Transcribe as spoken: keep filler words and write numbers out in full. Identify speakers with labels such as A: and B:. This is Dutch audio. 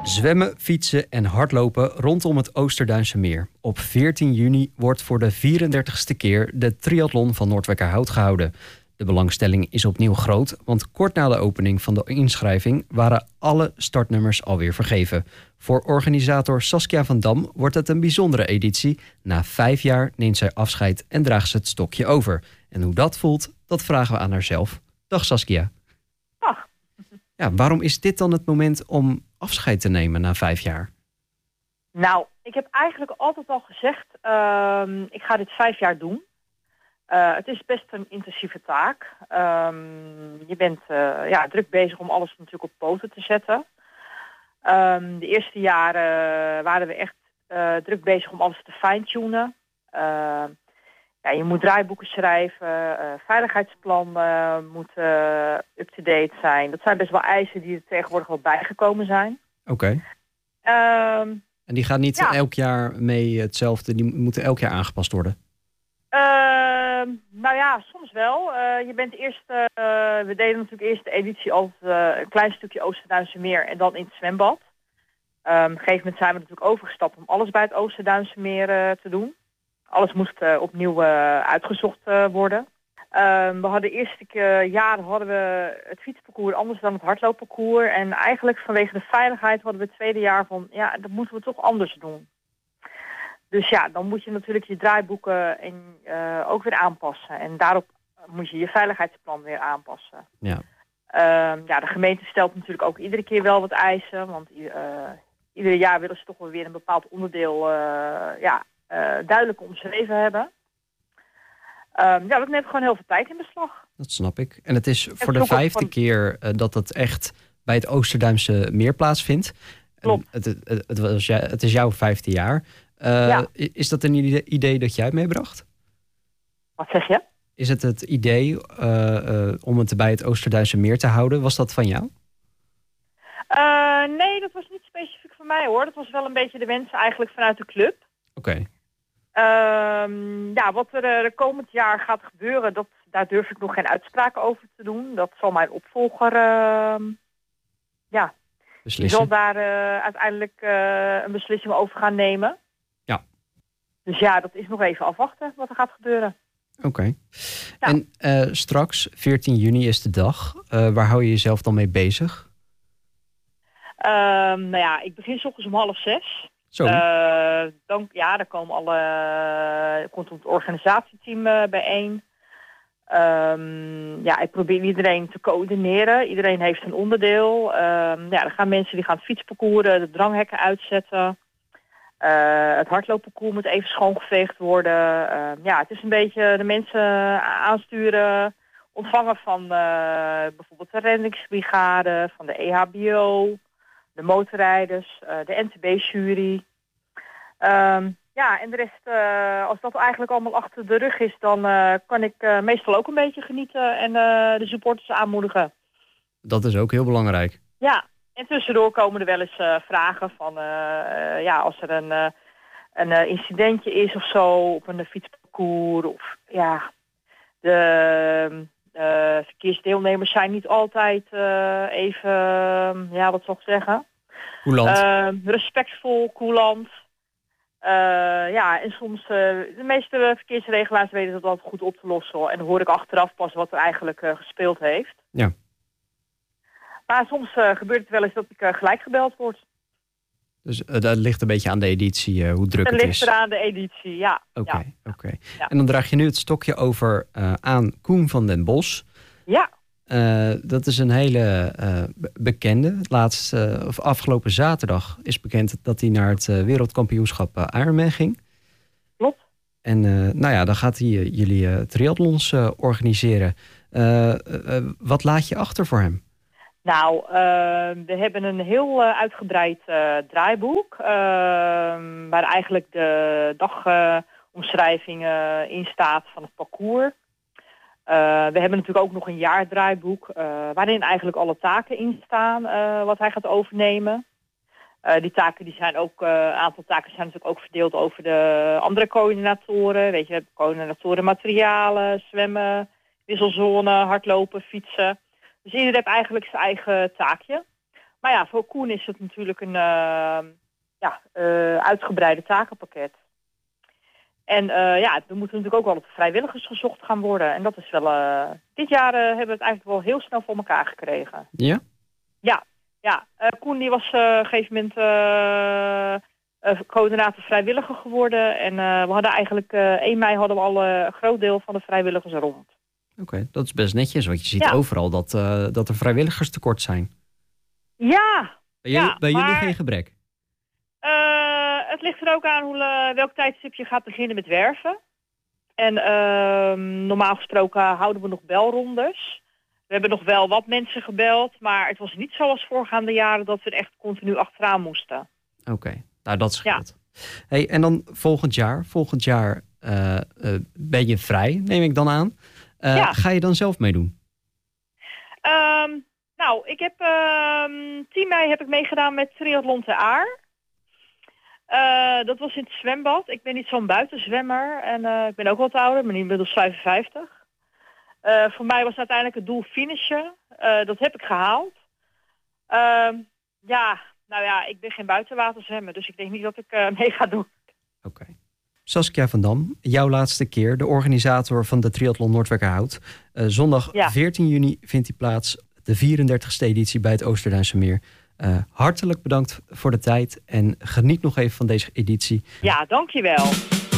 A: Zwemmen, fietsen en hardlopen rondom het Oosterduinse Meer. Op veertien juni wordt voor de vierendertigste keer de triathlon van Noordwijkerhout gehouden. De belangstelling is opnieuw groot, want kort na de opening van de inschrijving waren alle startnummers alweer vergeven. Voor organisator Saskia van Dam wordt het een bijzondere editie. Na vijf jaar neemt zij afscheid en draagt ze het stokje over. En hoe dat voelt, dat vragen we aan haarzelf. Dag Saskia.
B: Dag.
A: Ja, waarom is dit dan het moment om afscheid te nemen na vijf jaar?
B: Nou, ik heb eigenlijk altijd al gezegd, uh, ik ga dit vijf jaar doen. Uh, het is best een intensieve taak. Um, je bent uh, ja, druk bezig om alles natuurlijk op poten te zetten. Um, de eerste jaren waren we echt uh, druk bezig om alles te fine-tunen. Uh, ja, je moet draaiboeken schrijven, uh, veiligheidsplannen moeten uh, up-to-date zijn. Dat zijn best wel eisen die er tegenwoordig wel bijgekomen zijn.
A: Oké. Okay. Um, en die gaan niet ja. elk jaar mee hetzelfde, die moeten elk jaar aangepast worden?
B: Uh, nou ja, soms wel. Uh, je bent eerst, uh, we deden natuurlijk eerst de editie als uh, een klein stukje Oosterduinse Meer en dan in het zwembad. Um, op een gegeven moment zijn we natuurlijk overgestapt om alles bij het Oosterduinse Meer uh, te doen. Alles moest uh, opnieuw uh, uitgezocht uh, worden. Um, we hadden de eerste keer, jaren hadden we het fietsparcours anders dan het hardloopparcours. En eigenlijk vanwege de veiligheid hadden we het tweede jaar van, ja, dat moeten we toch anders doen. Dus ja, dan moet je natuurlijk je draaiboeken en, uh, ook weer aanpassen. En daarop moet je je veiligheidsplan weer aanpassen.
A: Ja.
B: Uh, ja, de gemeente stelt natuurlijk ook iedere keer wel wat eisen. Want uh, ieder jaar willen ze toch wel weer een bepaald onderdeel uh, ja, uh, duidelijk omschreven hebben. Uh, ja, dat neemt gewoon heel veel tijd in beslag.
A: Dat snap ik. En het is en voor de vijfde van... keer uh, dat het echt bij het Oosterduinse Meer plaatsvindt.
B: Klopt.
A: Het, het, het, het, was, het is jouw vijfde jaar. Uh, ja. Is dat een idee dat jij meebracht?
B: Wat zeg je?
A: Is het het idee uh, uh, om het bij het Oosterduinse Meer te houden? Was dat van jou?
B: Uh, nee, dat was niet specifiek van mij hoor. Dat was wel een beetje de wens eigenlijk vanuit de club.
A: Oké. Okay.
B: Uh, ja, wat er uh, de komend jaar gaat gebeuren, dat, daar durf ik nog geen uitspraken over te doen. Dat zal mijn opvolger, uh, ja, die zal daar uh, uiteindelijk uh, een beslissing over gaan nemen.
A: Ja.
B: Dus ja, dat is nog even afwachten wat er gaat gebeuren.
A: Oké. Okay. Ja. En uh, straks, veertien juni is de dag. Uh, waar hou je jezelf dan mee bezig?
B: Uh, nou ja, ik begin 's ochtends om half zes.
A: Zo.
B: Uh, dan, ja, daar komen alle, uh, komt het organisatieteam uh, bijeen. Um, ja, ik probeer iedereen te coördineren. Iedereen heeft een onderdeel. Um, ja, er gaan mensen die gaan het fietsparcours, de dranghekken uitzetten. Uh, het hardloopparcours moet even schoongeveegd worden. Uh, ja, het is een beetje de mensen aansturen, ontvangen van uh, bijvoorbeeld de reddingsbrigade, van de E H B O, de motorrijders, uh, de N T B-jury. Um, ja, en de rest, uh, als dat eigenlijk allemaal achter de rug is, dan uh, kan ik uh, meestal ook een beetje genieten en uh, de supporters aanmoedigen.
A: Dat is ook heel belangrijk.
B: Ja. En tussendoor komen er wel eens uh, vragen van, uh, uh, ja, als er een, uh, een uh, incidentje is of zo op een uh, fietsparcours. Of ja, de uh, verkeersdeelnemers zijn niet altijd uh, even, uh, ja, wat zal ik zeggen?
A: Coulant.
B: Uh, respectvol, coulant. Uh, ja, en soms, uh, de meeste verkeersregelaars weten dat altijd goed op te lossen. En dan hoor ik achteraf pas wat er eigenlijk uh, gespeeld heeft.
A: Ja.
B: Maar soms uh, gebeurt het wel eens dat ik uh, gelijk gebeld word.
A: Dus uh, dat ligt een beetje aan de editie, uh, hoe druk
B: dat
A: het is.
B: Dat ligt eraan de editie, ja.
A: Oké, okay,
B: ja.
A: oké. Okay.
B: Ja.
A: En dan draag je nu het stokje over uh, aan Koen van den Bos.
B: Ja.
A: Uh, dat is een hele uh, bekende. Laatst, uh, of afgelopen zaterdag is bekend dat hij naar het uh, wereldkampioenschap uh, Ironman ging.
B: Klopt.
A: En uh, nou ja, dan gaat hij uh, jullie uh, triathlons uh, organiseren. Uh, uh, uh, wat laat je achter voor hem?
B: Nou, uh, we hebben een heel uh, uitgebreid uh, draaiboek. Uh, waar eigenlijk de dagomschrijving uh, in staat van het parcours. Uh, we hebben natuurlijk ook nog een jaardraaiboek. Uh, waarin eigenlijk alle taken in staan uh, wat hij gaat overnemen. Uh, die taken die zijn ook, uh, een aantal taken zijn natuurlijk ook verdeeld over de andere coördinatoren. Weet je, we hebben coördinatoren materialen, zwemmen, wisselzone, hardlopen, fietsen. Dus iedereen heeft eigenlijk zijn eigen taakje. Maar ja, voor Koen is het natuurlijk een uh, ja, uh, uitgebreide takenpakket. En uh, ja, er moeten natuurlijk ook wel op vrijwilligers gezocht gaan worden. En dat is wel... Uh, dit jaar uh, hebben we het eigenlijk wel heel snel voor elkaar gekregen.
A: Ja?
B: Ja. ja. Uh, Koen die was uh, op een gegeven moment uh, uh, coördinator vrijwilliger geworden. En uh, we hadden eigenlijk... Uh, één mei hadden we al uh, een groot deel van de vrijwilligers rond.
A: Oké, okay, dat is best netjes. Want je ziet
B: ja.
A: overal dat, uh, dat er vrijwilligers tekort zijn.
B: Ja.
A: Bij jullie,
B: ja,
A: bij jullie
B: maar,
A: geen gebrek?
B: Uh, het ligt er ook aan hoe, uh, welk tijdstip je gaat beginnen met werven. En uh, normaal gesproken houden we nog belrondes. We hebben nog wel wat mensen gebeld, maar het was niet zoals voorgaande jaren dat we er echt continu achteraan moesten.
A: Oké, okay. Nou dat scheelt. Ja. Hey, en dan volgend jaar, volgend jaar uh, uh, ben je vrij, neem ik dan aan. Uh, ja. Ga je dan zelf meedoen?
B: Um, nou, ik heb uh, tien mei heb ik meegedaan met Triathlon Ter Aar. Uh, dat was in het zwembad. Ik ben niet zo'n buitenzwemmer en uh, ik ben ook wat ouder, maar inmiddels vijfenvijftig. Uh, voor mij was uiteindelijk het doel finishen. Uh, dat heb ik gehaald. Uh, ja, nou ja, ik ben geen buitenwaterzwemmer, dus ik denk niet dat ik uh, mee ga doen.
A: Oké. Okay. Saskia van Dam, jouw laatste keer, de organisator van de Triathlon Noordwijkerhout. Uh, zondag ja. veertien juni vindt die plaats, de vierendertigste editie bij het Oosterduinse Meer. Uh, hartelijk bedankt voor de tijd en geniet nog even van deze editie.
B: Ja, dankjewel.